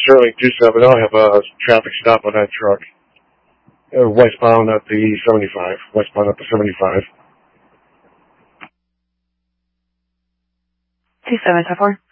Sterling 27. I have a traffic stop on that truck. Westbound at the 75. Westbound at the 75. 2754.